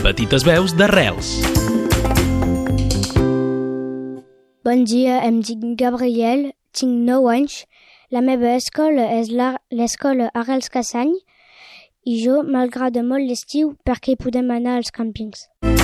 Petites veus d'Arrels. Bon dia, em dic Gabriel, tinc 9 anys. La meva escola és l'escola Arrels Cassany i jo m'agrada molt l'estiu perquè podem anar als càmpings.